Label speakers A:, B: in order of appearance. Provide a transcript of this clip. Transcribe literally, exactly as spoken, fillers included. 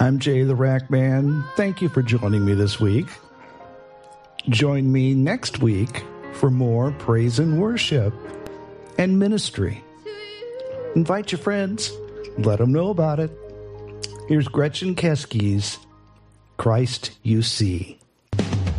A: I'm Jay the Rack Man. Thank you for joining me this week. Join me next week for more praise and worship and ministry. Invite your friends. Let them know about it. Here's Gretchen Keski's Christ You See.